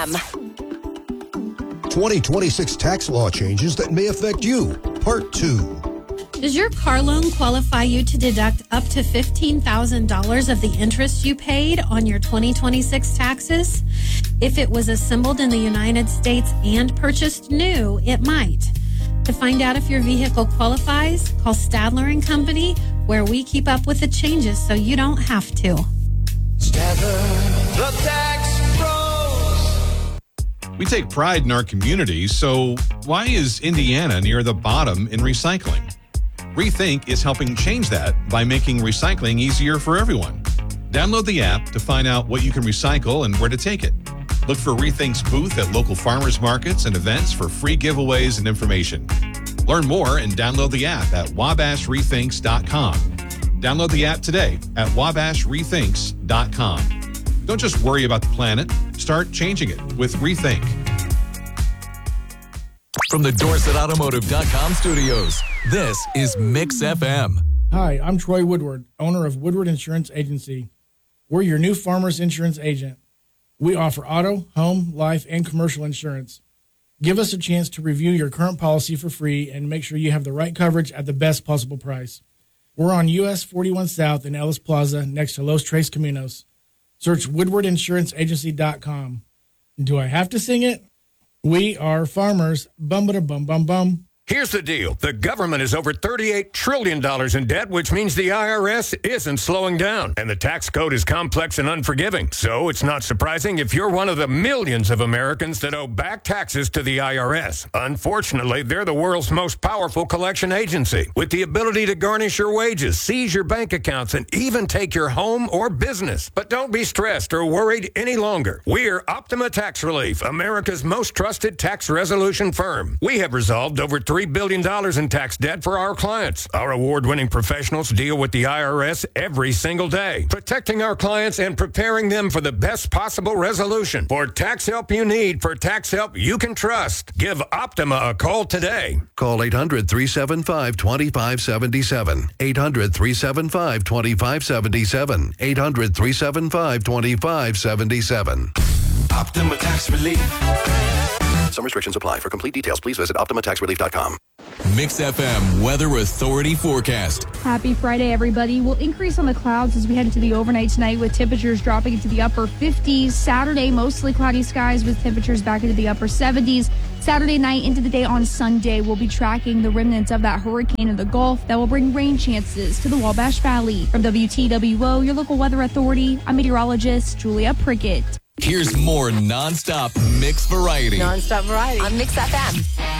2026 tax law changes that may affect you. Part 2. Does your car loan qualify you to deduct up to $15,000 of the interest you paid on your 2026 taxes? If it was assembled in the United States and purchased new, it might. To find out if your vehicle qualifies, call Stadler & Company, where we keep up with the changes so you don't have to. Stadler, the tax pros. We take pride in our communities, so why is Indiana near the bottom in recycling? Rethink is helping change that by making recycling easier for everyone. Download the app to find out what you can recycle and where to take it. Look for Rethink's booth at local farmers markets and events for free giveaways and information. Learn more and download the app at wabashrethinks.com. Download the app today at wabashrethinks.com. Don't just worry about the planet. Start changing it with Rethink. From the DorsetAutomotive.com studios, this is Mix FM. Hi, I'm Troy Woodward, owner of Woodward Insurance Agency. We're your new farmer's insurance agent. We offer auto, home, life, and commercial insurance. Give us a chance to review your current policy for free and make sure you have the right coverage at the best possible price. We're on US 41 South in Ellis Plaza next to Los Tres Caminos. Search WoodwardInsuranceAgency.com. Do I have to sing it? We are farmers. Bum-ba-da-bum-bum-bum. Here's the deal. The government is over $38 trillion in debt, which means the IRS isn't slowing down. And the tax code is complex and unforgiving. So it's not surprising if you're one of the millions of Americans that owe back taxes to the IRS. Unfortunately, they're the world's most powerful collection agency, with the ability to garnish your wages, seize your bank accounts, and even take your home or business. But don't be stressed or worried any longer. We're Optima Tax Relief, America's most trusted tax resolution firm. We have resolved over $3 billion in tax debt for our clients. Our award-winning professionals deal with the IRS every single day, protecting our clients and preparing them for the best possible resolution. For tax help you need, for tax help you can trust, give Optima a call today. Call 800-375-2577. 800-375-2577. 800-375-2577. Optima Tax Relief. Some restrictions apply. For complete details, please visit OptimaTaxRelief.com. Mix FM Weather Authority forecast. Happy Friday, everybody. We'll increase on the clouds as we head into the overnight tonight with temperatures dropping into the upper 50s. Saturday, mostly cloudy skies with temperatures back into the upper 70s. Saturday night into the day on Sunday, we'll be tracking the remnants of that hurricane in the Gulf that will bring rain chances to the Wabash Valley. From WTWO, your local weather authority, I'm meteorologist Julia Prickett. Here's more nonstop mix variety. Nonstop variety on Mix FM.